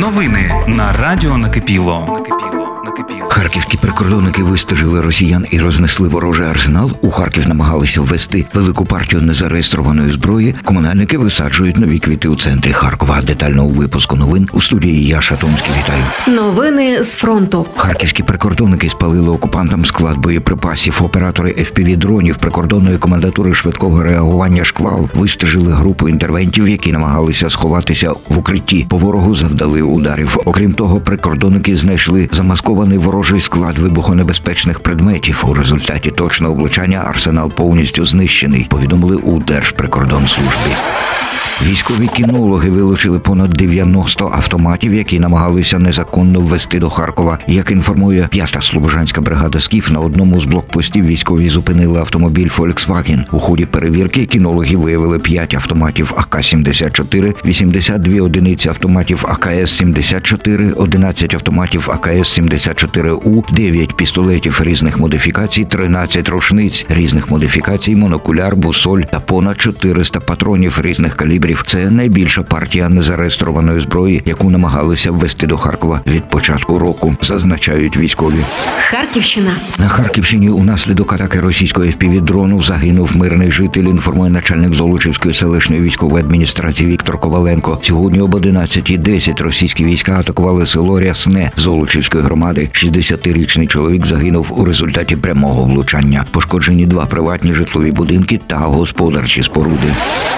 Новини на Радіо Накипіло. Харківські прикордонники вистежили росіян і рознесли ворожий арсенал. У Харків намагалися ввести велику партію незареєстрованої зброї. Комунальники висаджують нові квіти у центрі Харкова. Детально у випуску новин у студії я, Шатомський, вітаю. Новини з фронту. Харківські прикордонники спалили окупантам склад боєприпасів. Оператори FPV-дронів прикордонної комендатури швидкого реагування «Шквал» вистежили групу інтервентів, які намагалися сховатися в укритті. По ворогу завдали ударів. Окрім того, прикордонники знайшли замаскований ворожий склад вибухонебезпечних предметів. У результаті точного влучання арсенал повністю знищений, повідомили у Держприкордонслужбі. Військові кінологи вилучили понад 90 автоматів, які намагалися незаконно ввести до Харкова. Як інформує 5-та слобожанська бригада «Скіф», на одному з блокпостів військові зупинили автомобіль Volkswagen. У ході перевірки кінологи виявили 5 автоматів АК-74, 82 одиниці автоматів АКС-74, 11 автоматів АКС-74У, 9 пістолетів різних модифікацій, 13 рушниць різних модифікацій, монокуляр, бусоль та понад 400 патронів різних калібрів. Це найбільша партія незареєстрованої зброї, яку намагалися ввести до Харкова від початку року, зазначають військові. Харківщина. На Харківщині унаслідок атаки російського FPV-дрону загинув мирний житель, інформує начальник Золочівської селищної військової адміністрації Віктор Коваленко. Сьогодні об 11:10 російські війська атакували село Рясне Золочівської громади. 60-річний чоловік загинув у результаті прямого влучання. Пошкоджені 2 приватні житлові будинки та господарчі споруди.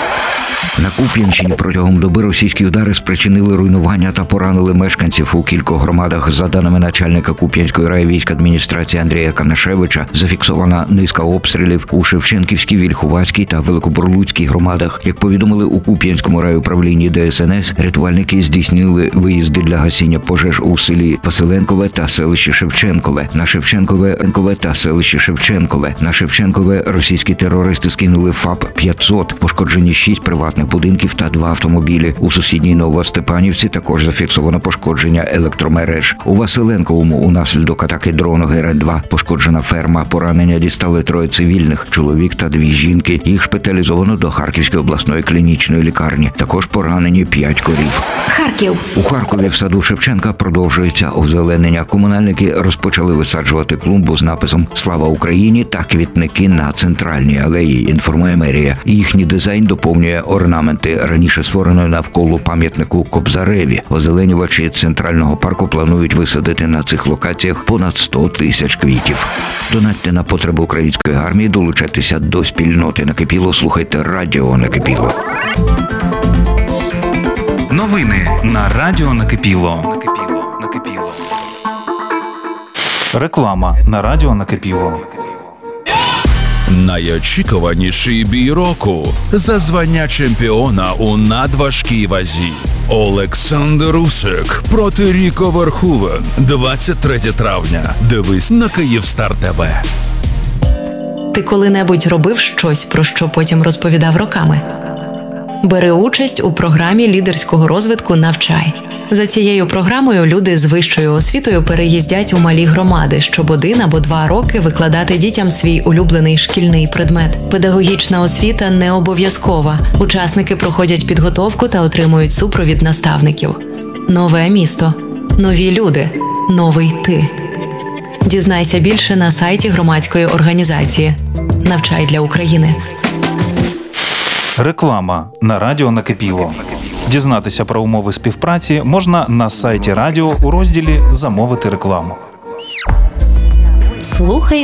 На Куп'янщині протягом доби російські удари спричинили руйнування та поранили мешканців у кількох громадах. За даними начальника Куп'янської райвійськадміністрації Андрія Канашевича, зафіксована низка обстрілів у Шевченківській, Вільхуватській та Великобурлуцькій громадах. Як повідомили у Куп'янському райуправлінні ДСНС, рятувальники здійснили виїзди для гасіння пожеж у селі Василенкове та селищі Шевченкове. На Шевченкове та селищі Шевченкове. На Шевченкове російські терористи скинули ФАП-500. Пошкоджені 6 приватних будинків та 2 автомобілі. У сусідній Новостепанівці також зафіксовано пошкодження електромереж. У Василенковому унаслідок атаки дрону ГР-2 пошкоджена ферма. Поранення дістали 3 цивільних – чоловік та 2 жінки. Їх шпиталізовано до Харківської обласної клінічної лікарні. Також поранені 5 корів. Харків. У Харкові в саду Шевченка продовжується озеленення. Комунальники розпочали висаджувати клумбу з написом «Слава Україні» та квітники на центральній алеї, інформує мерія. Їхній дизайн доповнює орнаменти раніше створеної навколо пам'ятнику Кобзареві. Озеленювачі Центрального парку планують висадити на цих локаціях понад 100 тисяч квітів. Донатьте на потреби української армії, долучайтеся до спільноти Накипіло, слухайте Радіо Накипіло. Новини на Радіо Накипіло. Реклама на Радіо Накипіло. Найочікуваніший бій року за звання чемпіона у надважкій вазі. Олександр Усик проти Ріко Верховен. 23 травня. Дивись на Київстар ТВ. Ти коли-небудь робив щось, про що потім розповідав роками? Бери участь у програмі лідерського розвитку «Навчай». За цією програмою люди з вищою освітою переїздять у малі громади, щоб 1 або 2 роки викладати дітям свій улюблений шкільний предмет. Педагогічна освіта не обов'язкова. Учасники проходять підготовку та отримують супровід наставників. Нове місто. Нові люди. Новий ти. Дізнайся більше на сайті громадської організації «Навчай для України». Реклама на Радіо Накипіло. Дізнатися про умови співпраці можна на сайті радіо у розділі «Замовити рекламу». Слухай